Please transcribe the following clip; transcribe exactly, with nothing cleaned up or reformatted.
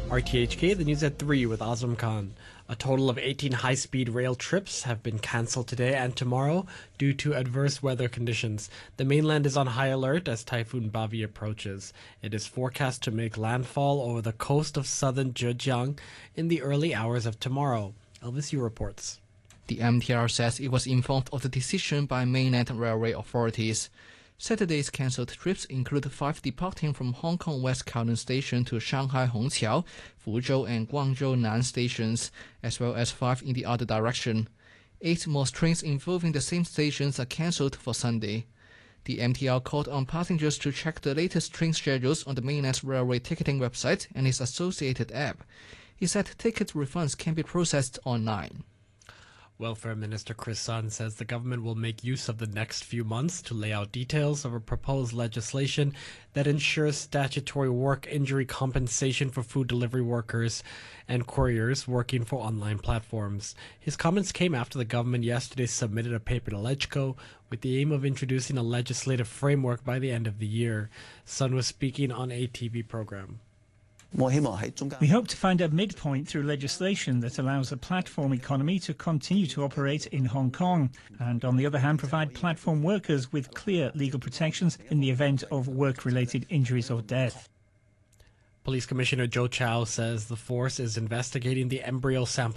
R T H K, the news at three with Azam Khan. A total of eighteen high-speed rail trips have been cancelled today and tomorrow due to adverse weather conditions. The mainland is on high alert as Typhoon Bavi approaches. It is forecast to make landfall over the coast of southern Zhejiang in the early hours of tomorrow. Elvis Yu reports. The M T R says it was informed of the decision by mainland railway authorities. Saturday's cancelled trips include five departing from Hong Kong West Kowloon Station to Shanghai Hongqiao, Fuzhou and Guangzhou Nan stations, as well as five in the other direction. Eight more trains involving the same stations are cancelled for Sunday. The M T R called on passengers to check the latest train schedules on the mainland's railway ticketing website and its associated app. He said ticket refunds can be processed online. Welfare Minister Chris Sun says the government will make use of the next few months to lay out details of a proposed legislation that ensures statutory work injury compensation for food delivery workers and couriers working for online platforms. His comments came after the government yesterday submitted a paper to LegCo with the aim of introducing a legislative framework by the end of the year. Sun was speaking on a T V program. We hope to find a midpoint through legislation that allows the platform economy to continue to operate in Hong Kong and, on the other hand, provide platform workers with clear legal protections in the event of work-related injuries or death. Police Commissioner Joe Chow says the force is investigating the embryo sample